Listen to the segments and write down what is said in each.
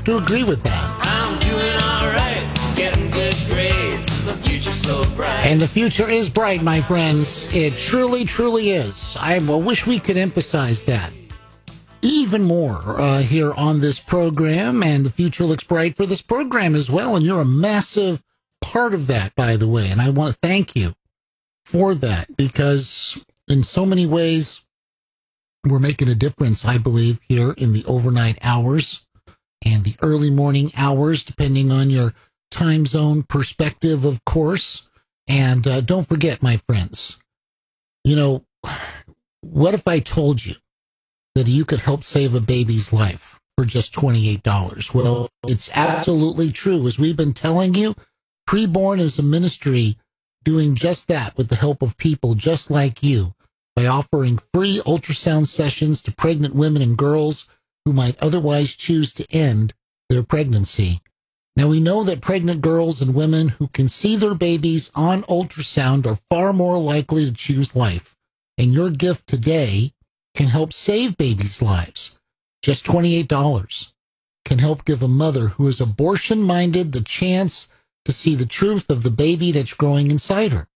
have to agree with that. I'm doing all right, getting good grades. The future's so bright. And the future is bright, my friends. It truly, truly is. I wish we could emphasize that even more here on this program. And the future looks bright for this program as well. And you're a massive part of that, by the way. And I want to thank you for that, because in so many ways, we're making a difference, I believe, here in the overnight hours and the early morning hours, depending on your time zone perspective, of course. And don't forget, my friends, you know, what if I told you that you could help save a baby's life for just $28? Well, it's absolutely true. As we've been telling you, Preborn is a ministry doing just that with the help of people just like you, by offering free ultrasound sessions to pregnant women and girls who might otherwise choose to end their pregnancy. Now, we know that pregnant girls and women who can see their babies on ultrasound are far more likely to choose life. And your gift today can help save babies' lives. Just $28 can help give a mother who is abortion-minded the chance to see the truth of the baby that's growing inside her.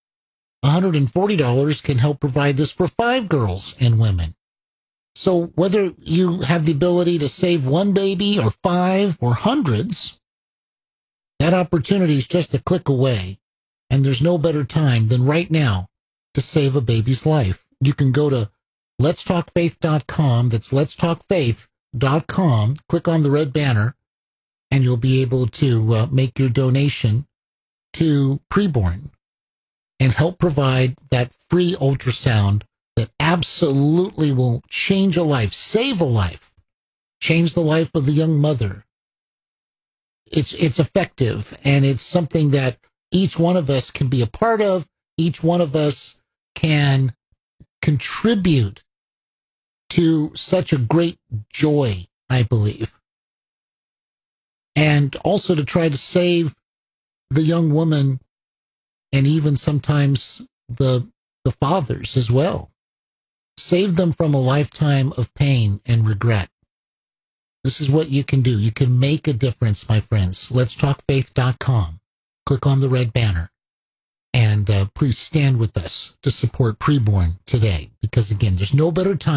$140 can help provide this for 5 girls and women. So whether you have the ability to save one baby or 5 or hundreds, that opportunity is just a click away. And there's no better time than right now to save a baby's life. You can go to letstalkfaith.com. That's letstalkfaith.com. Click on the red banner, and you'll be able to make your donation to Preborn and help provide that free ultrasound that absolutely will change a life, save a life, change the life of the young mother. It's effective, and it's something that each one of us can be a part of. Each one of us can contribute to such a great joy, I believe. And also to try to save the young woman, and even sometimes the fathers as well. Save them from a lifetime of pain and regret. This is what you can do. You can make a difference, my friends. Letstalkfaith.com. Click on the red banner. And please stand with us to support Preborn today. Because, again, there's no better time